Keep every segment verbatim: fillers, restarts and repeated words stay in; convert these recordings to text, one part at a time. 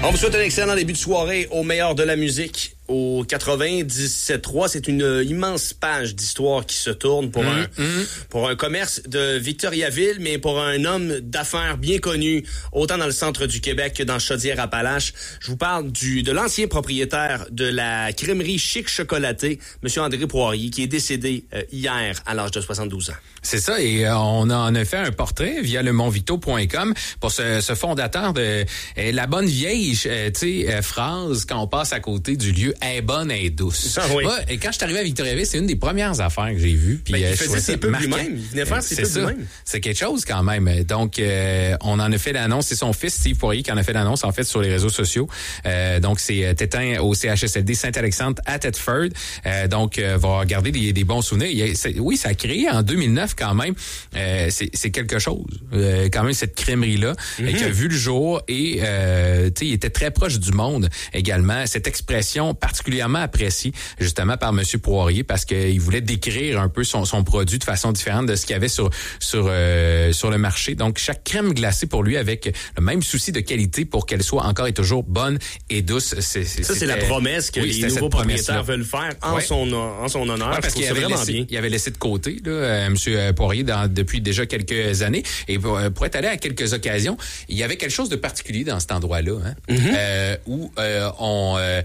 On vous souhaite un excellent début de soirée au meilleur de la musique. Au quatre-vingt-dix-sept trois, c'est une immense page d'histoire qui se tourne pour, mmh, un, mmh. pour un commerce de Victoriaville, mais pour un homme d'affaires bien connu, autant dans le centre du Québec que dans Chaudière-Appalaches. Je vous parle du de l'ancien propriétaire de la crèmerie Chic Chocolaté, M. André Poirier, qui est décédé euh, hier à l'âge de soixante-douze ans. C'est ça, et euh, on en a fait un portrait via le mont victo point com pour ce, ce fondateur de euh, la bonne vieille euh, tu sais, euh, phrase quand on passe à côté du lieu est bonne, est douce. Ah, oui. Moi, et quand je suis arrivé à Victoriaville, c'est une des premières affaires que j'ai vues. Puis, ben, il euh, faisait ses pubs lui-même. Il venait faire ses pubs lui-même. C'est quelque chose quand même. Donc, euh, on en a fait l'annonce. C'est son fils, Steve Poirier, qui en a fait l'annonce, en fait, sur les réseaux sociaux. Euh, donc, c'est Tétin au C H S L D Saint-Alexandre à Thetford. Euh, donc, euh, va garder des, des bons souvenirs. Il a, c'est, oui, ça a créé en deux mille neuf quand même. Euh, c'est, c'est quelque chose. Euh, quand même, cette crèmerie-là, mm-hmm. qui a vu le jour et, euh, tu sais, il était très proche du monde également. Cette expression particulièrement appréciée, justement, par M. Poirier, parce qu'il voulait décrire un peu son, son produit de façon différente de ce qu'il y avait sur, sur, euh, sur le marché. Donc, chaque crème glacée pour lui avec le même souci de qualité pour qu'elle soit encore et toujours bonne et douce. C'est, c'est, ça, c'est la promesse que oui, les nouveaux propriétaires veulent faire en, ouais. son, en son honneur. Ouais, parce qu'il avait, laissé, il avait laissé de côté, là, euh, M. Poirier, dans, depuis déjà quelques années. Et pour, pour être allé à quelques occasions, il y avait quelque chose de particulier dans cet endroit-là, hein, mm-hmm. euh, où euh, on, euh,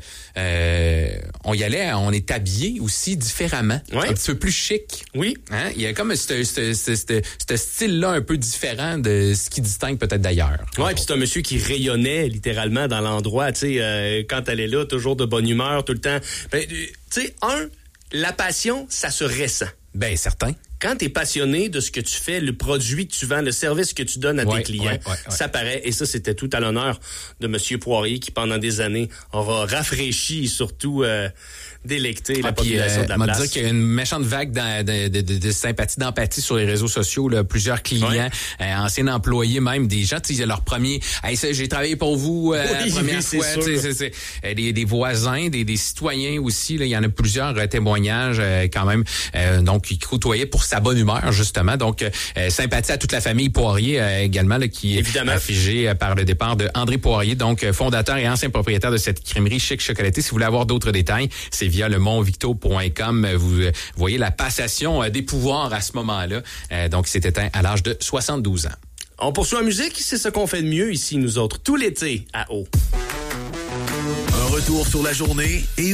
euh, on y allait, on est habillé aussi différemment, ouais. un petit peu plus chic. Oui. Hein? Il y a comme ce, ce, ce, ce, ce style-là un peu différent de ce qui distingue peut-être d'ailleurs. Oui, puis c'est un monsieur qui rayonnait littéralement dans l'endroit, tu sais, euh, quand elle est là, toujours de bonne humeur, tout le temps. Ben, tu sais, un, la passion, ça se ressent. Ben, certain. Quand tu es passionné de ce que tu fais, le produit que tu vends, le service que tu donnes à ouais, tes clients, ouais, ouais, ouais. ça paraît. Et ça, c'était tout à l'honneur de M. Poirier qui, pendant des années, aura rafraîchi et surtout euh, délecté ah, la puis, population euh, de la place. place. On va dire qu'il y a une méchante vague de, de, de, de sympathie, d'empathie sur les réseaux sociaux. Là, plusieurs clients, ouais. euh, anciens employés même, des gens, tu sais, leur premier... Hey, ça, j'ai travaillé pour vous euh, oui, la première oui, fois. C'est c'est, c'est, euh, des, des voisins, des, des citoyens aussi. Là, il y en a plusieurs euh, témoignages euh, quand même. Euh, donc, qui côtoyaient pour sa bonne humeur, justement. Justement, donc euh, sympathie à toute la famille Poirier euh, également, là, qui Évidemment. est affigée euh, par le départ de André Poirier, donc euh, fondateur et ancien propriétaire de cette crèmerie Chic Chocolaté. Si vous voulez avoir d'autres détails, c'est via le mont victo point com. Vous euh, voyez la passation euh, des pouvoirs à ce moment-là. Euh, donc, il s'est éteint à l'âge de soixante-douze ans. On poursuit en musique, c'est ce qu'on fait de mieux ici, nous autres, tout l'été à Eau. Un retour sur la journée et